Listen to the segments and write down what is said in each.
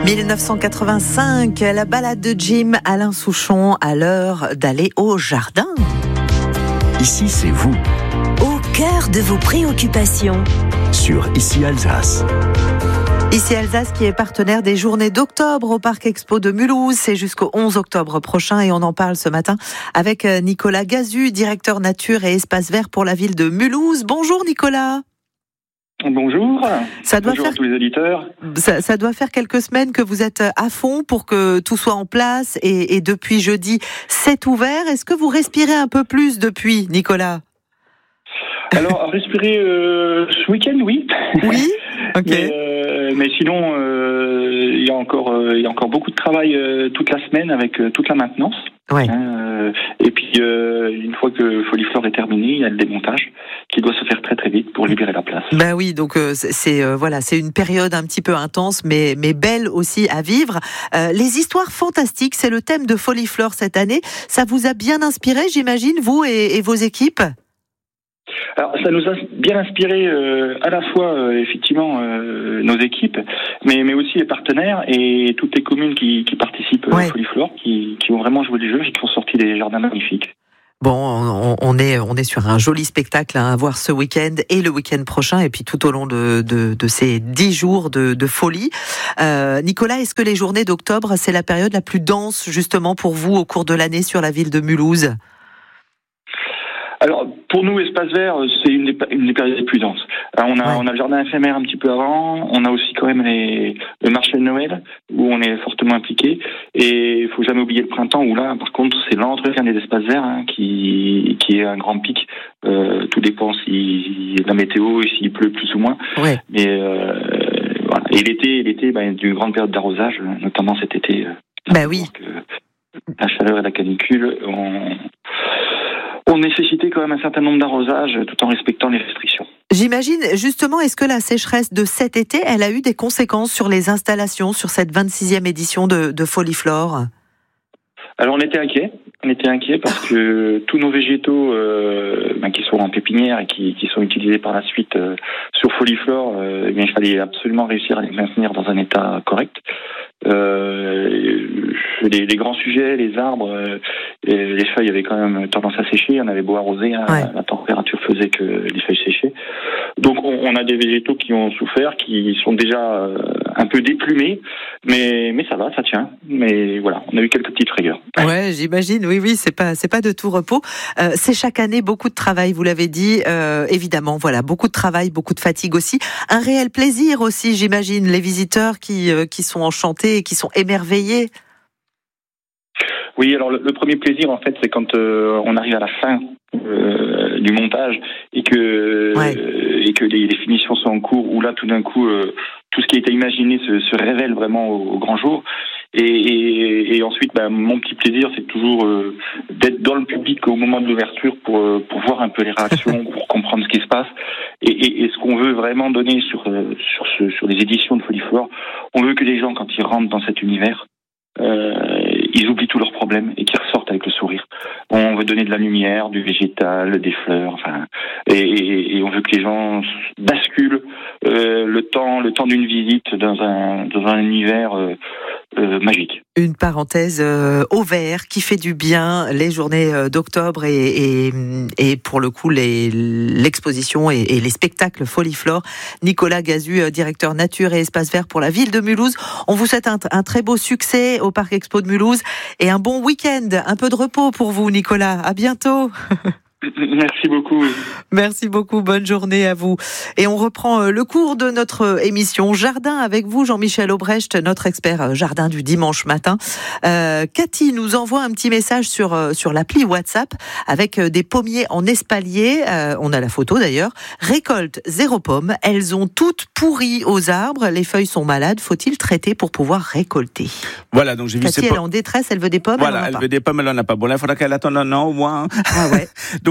1985, la balade de Jim Alain Souchon à l'heure d'aller au jardin. Ici, c'est vous. Au cœur de vos préoccupations. Sur Ici Alsace. Ici Alsace qui est partenaire des journées d'octobre au Parc Expo de Mulhouse. C'est jusqu'au 11 octobre prochain et on en parle ce matin avec Nicolas Gazu, directeur nature et espace vert pour la ville de Mulhouse. Bonjour Nicolas. Bonjour. Bonjour à tous les auditeurs. Ça doit faire quelques semaines que vous êtes à fond pour que tout soit en place et depuis jeudi, c'est ouvert. Est-ce que vous respirez un peu plus depuis, Nicolas ? Alors, respirer ce week-end, oui. Oui. Ok. Mais sinon, il y a encore beaucoup de travail toute la semaine avec toute la maintenance. Ouais. Et puis, une fois que Foliflore est terminé, il y a le démontage qui doit se faire très très vite pour libérer la place. Ben oui, donc c'est une période un petit peu intense, mais belle aussi à vivre. Les histoires fantastiques, c'est le thème de Foliflore cette année. Ça vous a bien inspiré, j'imagine, vous et vos équipes ? Alors, ça nous a bien inspiré à la fois effectivement nos équipes, mais aussi les partenaires et toutes les communes qui participent à Foliflore, qui ont vraiment joué le jeu et qui ont sorti des jardins magnifiques. Bon, on est sur un joli spectacle à voir ce week-end et le week-end prochain, et puis tout au long de ces 10 jours de folie. Nicolas, est-ce que les journées d'octobre, c'est la période la plus dense justement pour vous au cours de l'année sur la ville de Mulhouse ? Alors, pour nous, Espace Vert, c'est une des périodes les plus denses. Alors, on a le jardin éphémère un petit peu avant, on a aussi quand même le marché de Noël, où on est fortement impliqué, et il faut jamais oublier le printemps, où là, par contre, c'est l'entretien des espaces verts qui est un grand pic. Tout dépend si la météo, et s'il pleut plus ou moins. Ouais. Mais voilà. Et l'été, une grande période d'arrosage, notamment cet été. Oui. La chaleur et la canicule on nécessitait quand même un certain nombre d'arrosages tout en respectant les restrictions. J'imagine, justement, est-ce que la sécheresse de cet été, elle a eu des conséquences sur les installations, sur cette 26e édition de Foliflore ? Alors on était inquiets parce que tous nos végétaux qui sont en pépinière et qui sont utilisés par la suite sur Foliflore, il fallait absolument réussir à les maintenir dans un état correct. Les grands sujets, les arbres, les feuilles avaient quand même tendance à sécher. On avait beau arroser, la température faisait que les feuilles séchaient. Donc on a des végétaux qui ont souffert, qui sont déjà un peu déplumés, mais ça va, ça tient. Mais voilà, on a eu quelques petites frayeurs. Ouais, j'imagine. Oui, c'est pas de tout repos. C'est chaque année beaucoup de travail, vous l'avez dit. Évidemment, voilà, beaucoup de travail, beaucoup de fatigue aussi. Un réel plaisir aussi, j'imagine, les visiteurs qui sont enchantés et qui sont émerveillés. Oui, alors le premier plaisir, en fait, c'est quand on arrive à la fin du montage et que les finitions sont en cours, où là, tout d'un coup, tout ce qui a été imaginé se révèle vraiment au grand jour. Et ensuite, mon petit plaisir, c'est toujours d'être dans le public au moment de l'ouverture pour voir un peu les réactions, pour comprendre ce qui se passe. Et ce qu'on veut vraiment donner sur les éditions de Foliflore, on veut que les gens, quand ils rentrent dans cet univers, ils oublient tous leurs problèmes et qu'ils ressortent avec le sourire. On veut donner de la lumière, du végétal, des fleurs, et on veut que les gens basculent le temps d'une visite dans un univers magique. Une parenthèse au vert qui fait du bien, les journées d'octobre et pour le coup l'exposition et les spectacles Foliflore. Nicolas Gazu, directeur nature et espace vert pour la ville de Mulhouse. On vous souhaite un très beau succès au Parc Expo de Mulhouse et un bon week-end, un peu de repos pour vous Nicolas. À bientôt. Merci beaucoup. Merci beaucoup, bonne journée à vous. Et on reprend le cours de notre émission Jardin avec vous, Jean-Michel Aubrecht, notre expert jardin du dimanche matin. Cathy nous envoie un petit message sur l'appli WhatsApp avec des pommiers en espalier. On a la photo d'ailleurs. Récolte 0 pommes. Elles ont toutes pourri aux arbres. Les feuilles sont malades. Faut-il traiter pour pouvoir récolter ? Voilà, donc j'ai vu Cathy, elle est en détresse. Elle veut des pommes. Voilà, elle veut des pommes. Elle en a pas. Bon, là, il faudra qu'elle attende un an au moins. Ah ouais. Donc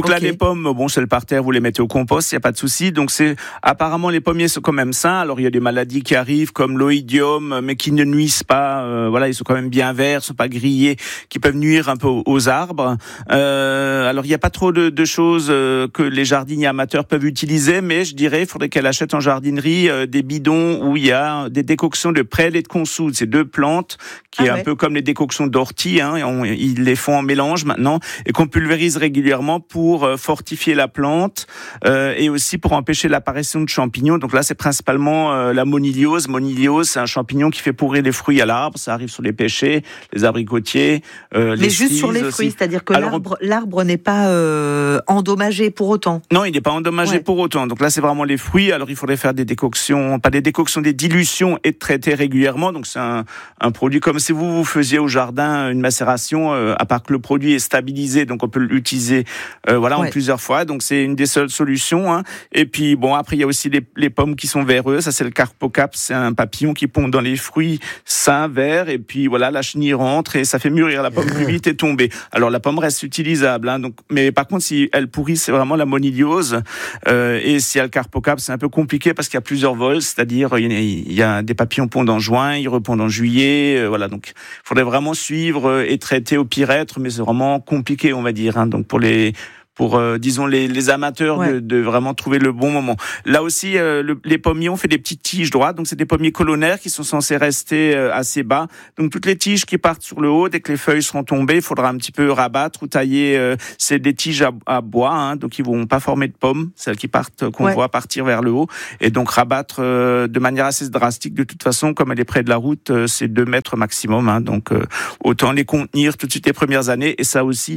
Donc là, les pommes, bon, c'est le parterre, vous les mettez au compost, il n'y a pas de souci. Donc apparemment, les pommiers sont quand même sains. Alors, il y a des maladies qui arrivent comme l'oïdium, mais qui ne nuisent pas. Voilà, ils sont quand même bien verts, ils sont pas grillés, qui peuvent nuire un peu aux arbres. Alors, il n'y a pas trop de choses que les jardiniers amateurs peuvent utiliser, mais je dirais, il faudrait qu'elle achète en jardinerie des bidons où il y a des décoctions de prêle et de consoude. C'est 2 plantes qui est un peu comme les décoctions d'ortie. Ils les font en mélange maintenant et qu'on pulvérise régulièrement pour fortifier la plante et aussi pour empêcher l'apparition de champignons. Donc là, c'est principalement la moniliose. Moniliose, c'est un champignon qui fait pourrir les fruits à l'arbre. Ça arrive sur les pêchers, les abricotiers, les mais juste sur les fruits, c'est-à-dire que l'arbre n'est pas endommagé pour autant. Non, il n'est pas endommagé pour autant. Donc là, c'est vraiment les fruits. Alors, il faudrait faire des décoctions, pas des décoctions, des dilutions et traiter régulièrement. Donc, c'est un produit comme si vous faisiez au jardin une macération, à part que le produit est stabilisé, donc on peut l'utiliser en plusieurs fois. Donc, c'est une des seules solutions. Et puis, bon, après, il y a aussi les pommes qui sont véreuses. Ça, c'est le carpocaps. C'est un papillon qui pond dans les fruits sains, verts. Et puis, voilà, la chenille rentre et ça fait mûrir la pomme plus vite et tomber. Alors, la pomme reste utilisable. Donc, mais par contre, si elle pourrit, c'est vraiment la moniliose. Et si elle a le carpocaps, c'est un peu compliqué parce qu'il y a plusieurs vols. C'est-à-dire, il y a des papillons pondent en juin, ils repondent en juillet. Voilà, donc, il faudrait vraiment suivre et traiter au pire être, mais c'est vraiment compliqué, on va dire. Donc, pour disons les amateurs de vraiment trouver le bon moment. Là aussi, les pommiers ont fait des petites tiges droites, donc c'est des pommiers colonnaires qui sont censés rester assez bas. Donc toutes les tiges qui partent sur le haut, dès que les feuilles seront tombées, il faudra un petit peu rabattre ou tailler. C'est des tiges à bois, donc ils vont pas former de pommes, celles qui partent qu'on voit partir vers le haut, et donc rabattre de manière assez drastique. De toute façon, comme elle est près de la route, c'est 2 mètres maximum, donc autant les contenir tout de suite les premières années, et ça aussi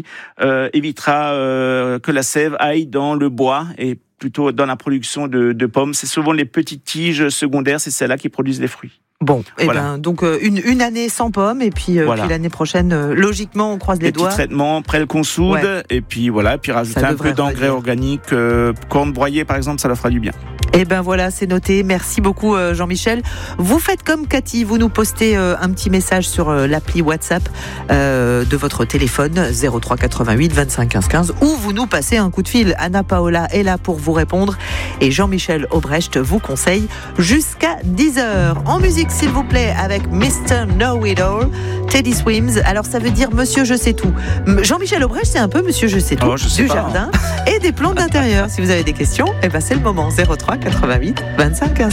évitera que la sève aille dans le bois et plutôt dans la production de pommes. C'est souvent les petites tiges secondaires, c'est celles-là qui produisent les fruits. Bon, donc une année sans pommes et puis l'année prochaine, logiquement, on croise les doigts. Petits traitements, prêle consoude et puis puis rajouter un peu d'engrais organiques, corne broyée par exemple, ça leur fera du bien. Et voilà, c'est noté. Merci beaucoup Jean-Michel. Vous faites comme Cathy, vous nous postez un petit message sur l'appli WhatsApp de votre téléphone 03 88 25 15 15 ou vous nous passez un coup de fil. Anna Paola est là pour vous répondre et Jean-Michel Aubrecht vous conseille jusqu'à 10h. En musique s'il vous plaît avec Mr. Know-It-All, Teddy Swims. Alors ça veut dire Monsieur Je sais tout. Jean-Michel Aubrecht, c'est un peu Monsieur Je sais tout du jardin et des plantes d'intérieur. Si vous avez des questions, c'est le moment. 03 88 25 15 15.